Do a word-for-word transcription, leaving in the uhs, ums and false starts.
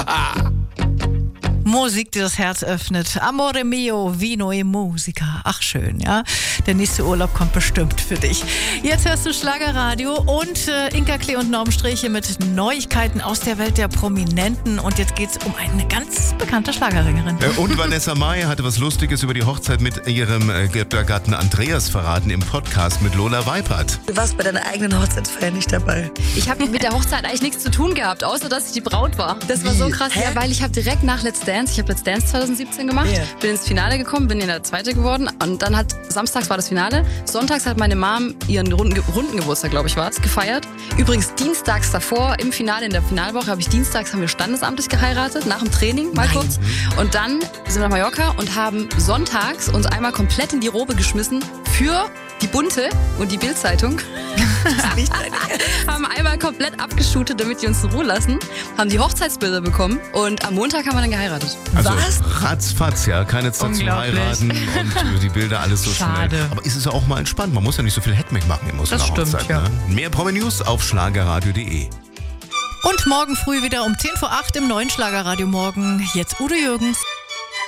Musik, die das Herz öffnet. Amore mio, vino e musica. Ach schön, ja. Der nächste Urlaub kommt bestimmt für dich. Jetzt hörst du Schlagerradio und äh, Inka Klee und Norm Sträche mit Neuigkeiten aus der Welt der Prominenten. Und jetzt geht's um eine ganz bekannte Schlagerringerin. Äh, und Vanessa Mai hatte was Lustiges über die Hochzeit mit ihrem äh, Gatten Andreas verraten im Podcast mit Lola Weipert. Du warst bei deiner eigenen Hochzeitsfeier nicht dabei. Ich habe mit der Hochzeit eigentlich nichts zu tun gehabt, außer dass ich die Braut war. Das war Wie? so krass, Hä? ja, weil ich habe direkt nach Let's Dance, ich habe Let's Dance zwanzig siebzehn gemacht, Ja. bin ins Finale gekommen, bin in der Zweite geworden und dann hat, samstags war das Finale, sonntags hat meine Mom ihren runden, runden Geburtstag, glaube ich war es, gefeiert. Übrigens dienstags davor, im Finale, in der Finalwoche, habe ich dienstags, haben wir standesamtlich geheiratet, nach dem Training, mal Nein. kurz. Und dann sind wir nach Mallorca und haben sonntags uns einmal komplett in die Robe geschmissen für die Bunte und die Bild-Zeitung. Nicht dein Ernst. Haben einmal komplett abgeshootet, damit die uns in Ruhe lassen, haben die Hochzeitsbilder bekommen und am Montag haben wir dann geheiratet. Also Was? ratzfatz, ja, keine Zeit zum Unglaublich. Heiraten und die Bilder alles so Schade. schnell. Aber ist es ja auch mal entspannt, man muss ja nicht so viel Heckmeck machen in so Das einer stimmt, Hochzeit. ja. Ne? Mehr Promi-News auf schlagerradio punkt de. Und morgen früh wieder um zehn vor acht im neuen Schlagerradio morgen. Jetzt Udo Jürgens.